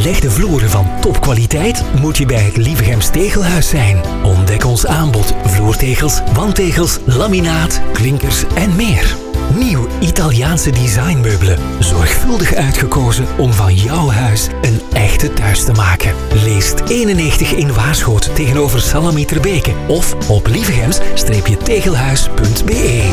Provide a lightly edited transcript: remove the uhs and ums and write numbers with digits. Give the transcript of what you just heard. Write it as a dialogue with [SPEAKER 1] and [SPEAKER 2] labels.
[SPEAKER 1] Belegde vloeren van topkwaliteit moet je bij het Lievegems Tegelhuis zijn. Ontdek ons aanbod vloertegels, wandtegels, laminaat, klinkers en meer. Nieuw Italiaanse designmeubelen. Zorgvuldig uitgekozen om van jouw huis een echte thuis te maken. Leest 91 in Waarschoot tegenover Salami Terbeke of op lievegems-tegelhuis.be.